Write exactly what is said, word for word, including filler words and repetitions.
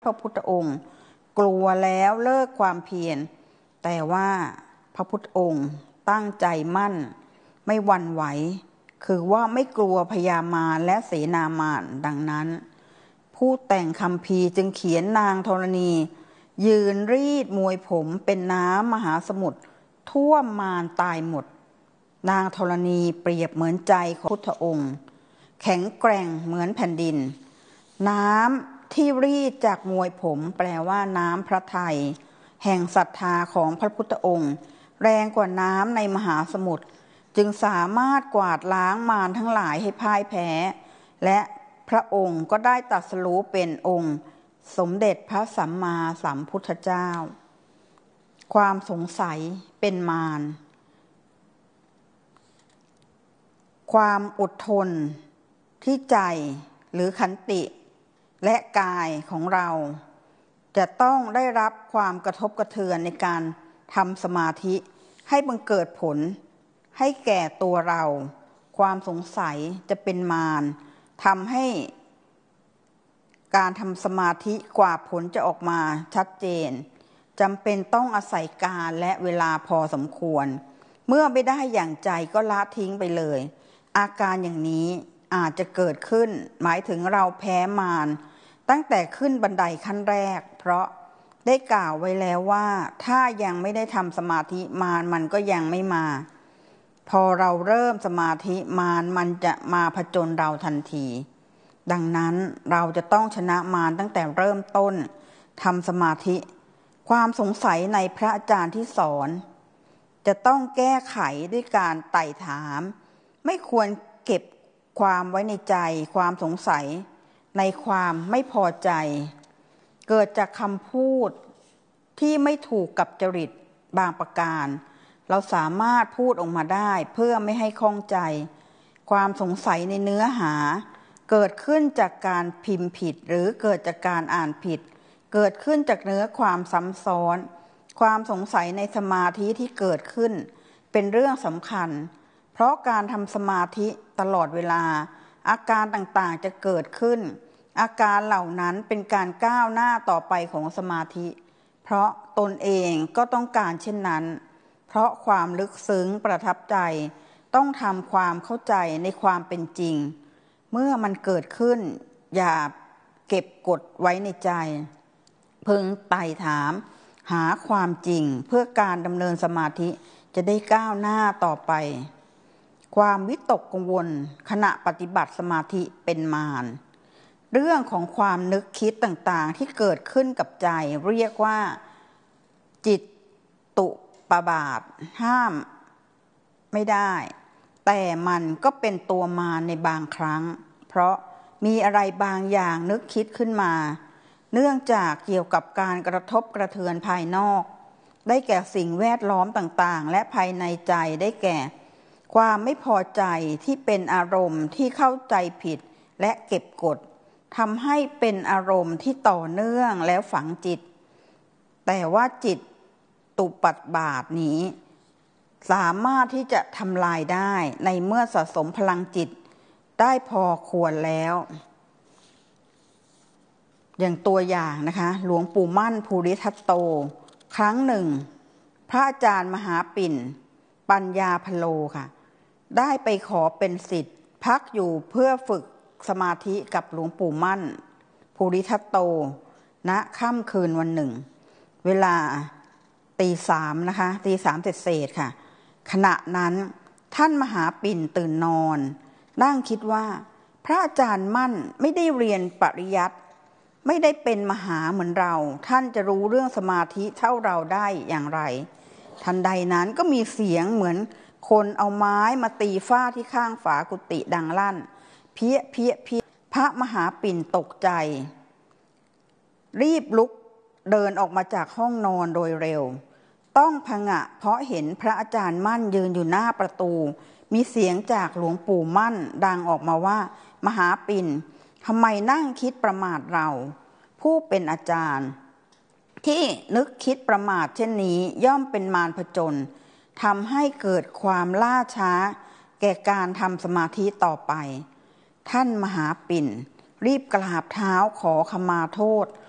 พระพุทธองค์กลัวแล้วเลิกความเพียรแต่ว่าพระพุทธองค์ตั้งใจมั่นไม่หวั่นไหวคือว่าไม่กลัวพญามารและเสนามารดังนั้นผู้แต่งคัมภีร์จึงเขียนนางธรณียืนรีดมวยผมเป็นน้ำมหาสมุทรท่วมมารตายหมดนางธรณีเปรียบเหมือนใจของพุทธองค์แข็งแกร่งเหมือนแผ่นดินน้ำที่รีดจากมวยผมแปลว่าน้ำพระทัยแห่งศรัทธาของพระพุทธองค์แรงกว่าน้ำในมหาสมุทรจึงสามารถกวาดล้างมารทั้งหลายให้พ่ายแพ้และพระองค์ก็ได้ตรัสรู้เป็นองค์สมเด็จพระสัมมาสัมพุทธเจ้าความสงสัยเป็นมารความอดทนที่ใจหรือขันติและกายของเราจะต้องได้รับความกระทบกระเทือนในการทำสมาธิให้บังเกิดผลให้แก่ตัวเราความสงสัยจะเป็นมารทำให้การทำสมาธิกว่าผลจะออกมาชัดเจนจำเป็นต้องอาศัยการและเวลาพอสมควรเมื่อไม่ได้อย่างใจก็ละทิ้งไปเลยอาการอย่างนี้อาจจะเกิดขึ้นหมายถึงเราแพ้มารตั้งแต่ขึ้นบันไดขั้นแรกเพราะได้กล่าวไว้แล้วว่าถ้ายังไม่ได้ทำสมาธิมารมันก็ยังไม่มาพอเราเริ่มสมาธิมารมันจะมาผจญเราทันทีดังนั้นเราจะต้องชนะมารตั้งแต่เริ่มต้นทำสมาธิความสงสัยในพระอาจารย์ที่สอนจะต้องแก้ไขด้วยการไต่ถามไม่ควรเก็บความไว้ในใจความสงสัยในความไม่พอใจเกิดจากคำพูดที่ไม่ถูกกับจริตบางประการเราสามารถพูดออกมาได้เพื่อไม่ให้ข้องใจความสงสัยในเนื้อหาเกิดขึ้นจากการพิมพ์ผิดหรือเกิดจากการอ่านผิดเกิดขึ้นจากเนื้อความซ้ำซ้อนความสงสัยในสมาธิที่เกิดขึ้นเป็นเรื่องสำคัญเพราะการทำสมาธิตลอดเวลาอาการต่างๆจะเกิดขึ้นอาการเหล่านั้นเป็นการก้าวหน้าต่อไปของสมาธิเพราะตนเองก็ต้องการเช่นนั้นเพราะความลึกซึ้งประทับใจต้องทำความเข้าใจในความเป็นจริงเมื่อมันเกิดขึ้นอย่าเก็บกดไว้ในใจพึงไต่ถามหาความจริงเพื่อการดำเนินสมาธิจะได้ก้าวหน้าต่อไปความวิตกกังวลขณะปฏิบัติสมาธิเป็นมารเรื่องของความนึกคิดต่างๆที่เกิดขึ้นกับใจเรียกว่าจิตตุปบาทห้ามไม่ได้แต่มันก็เป็นตัวมารในบางครั้งเพราะมีอะไรบางอย่างนึกคิดขึ้นมาเนื่องจากเกี่ยวกับการกระทบกระเทือนภายนอกได้แก่สิ่งแวดล้อมต่างๆและภายในใจได้แก่ความไม่พอใจที่เป็นอารมณ์ที่เข้าใจผิดและเก็บกดทำให้เป็นอารมณ์ที่ต่อเนื่องแล้วฝังจิตแต่ว่าจิตตุปัฏบาทนี้สามารถที่จะทำลายได้ในเมื่อสะสมพลังจิตได้พอควรแล้วอย่างตัวอย่างนะคะหลวงปู่มั่นภูริทัตโตครั้งหนึ่งพระอาจารย์มหาปิ่นปัญญาพโลค่ะได้ไปขอเป็นศิษย์พักอยู่เพื่อฝึกสมาธิกับหลวงปู่มั่นภูริทัตโตณค่ำคืนวันหนึ่งเวลาตีสามนะคะตีสามเศษค่ะขณะนั้นท่านมหาปิ่นตื่นนอนนั่งคิดว่าพระอาจารย์มั่นไม่ได้เรียนปริยัติไม่ได้เป็นมหาเหมือนเราท่านจะรู้เรื่องสมาธิเท่าเราได้อย่างไรทันใดนั้นก็มีเสียงเหมือนคนเอาไม้มาตีฝ้าที่ข้างฝากุฏิดังลั่นเพี้ยเพี้ยเพี้ยพระมหาปิ่นตกใจรีบลุกเดินออกมาจากห้องนอนโดยเร็วต้องผงะเพราะเห็นพระอาจารย์มั่นยืนอยู่หน้าประตูมีเสียงจากหลวงปู่มั่นดังออกมาว่ามหาปิ่นทำไมนั่งคิดประมาทเราผู้เป็นอาจารย์ที่นึกคิดประมาทเช่นนี้ย่อมเป็นมารผจญทำให้เกิดความล่าช้าแก่การทำสมาธิต่อไปท่านมหาปิ่นรีบกราบเท้าขอขมาโทษ